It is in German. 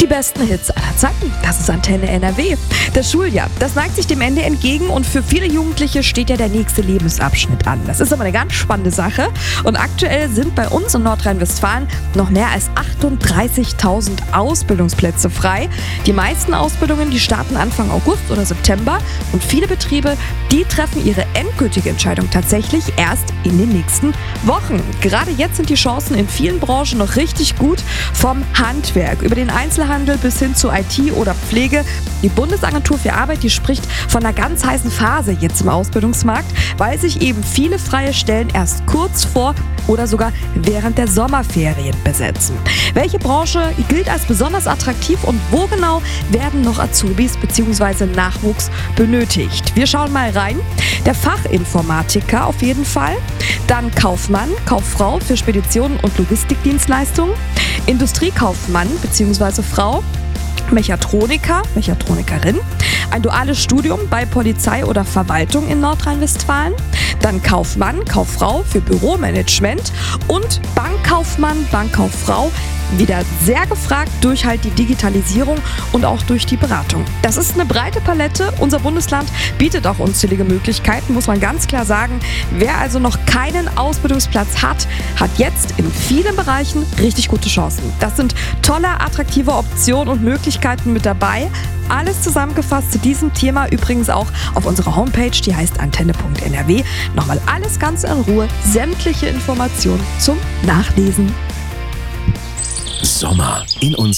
Die besten Hits aller Zeiten, das ist Antenne NRW. Das Schuljahr, das neigt sich dem Ende entgegen und für viele Jugendliche steht ja der nächste Lebensabschnitt an. Das ist aber eine ganz spannende Sache und aktuell sind bei uns in Nordrhein-Westfalen noch mehr als 38.000 Ausbildungsplätze frei. Die meisten Ausbildungen, die starten Anfang August oder September und viele Betriebe, die treffen ihre endgültige Entscheidung tatsächlich erst in den nächsten Wochen. Gerade jetzt sind die Chancen in vielen Branchen noch richtig gut, vom Handwerk über den Einzelhandel bis hin zu IT oder Pflege. Die Bundesagentur für Arbeit, die spricht von einer ganz heißen Phase jetzt im Ausbildungsmarkt, weil sich eben viele freie Stellen erst kurz vor oder sogar während der Sommerferien besetzen. Welche Branche gilt als besonders attraktiv und wo genau werden noch Azubis bzw. Nachwuchs benötigt? Wir schauen mal rein. Der Fachinformatiker auf jeden Fall, dann Kaufmann, Kauffrau für Speditionen und Logistikdienstleistungen, Industriekaufmann bzw. Frau, Mechatroniker, Mechatronikerin, ein duales Studium bei Polizei oder Verwaltung in Nordrhein-Westfalen, dann Kaufmann, Kauffrau für Büromanagement und Bankkaufmann, Bankkauffrau, wieder sehr gefragt durch halt die Digitalisierung und auch durch die Beratung. Das ist eine breite Palette. Unser Bundesland bietet auch unzählige Möglichkeiten, muss man ganz klar sagen. Wer also noch keinen Ausbildungsplatz hat, hat jetzt in vielen Bereichen richtig gute Chancen. Das sind tolle, attraktive Optionen und Möglichkeiten mit dabei. Alles zusammengefasst zu diesem Thema übrigens auch auf unserer Homepage, die heißt antenne.nrw. Nochmal alles ganz in Ruhe, sämtliche Informationen zum Nachlesen. Sommer in uns